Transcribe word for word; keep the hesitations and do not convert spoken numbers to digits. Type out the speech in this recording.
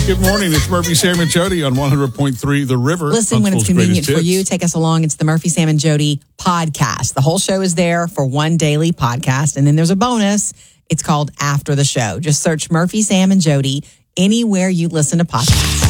Good morning. It's Murphy, Sam, and Jody on one hundred point three The River. Listen when it's Huntsville's convenient for greatest you. hits. Take us along. It's the Murphy, Sam, and Jody podcast. The whole show is there for one daily podcast. And then there's a bonus. It's called After the Show. Just search Murphy, Sam, and Jody anywhere you listen to podcasts.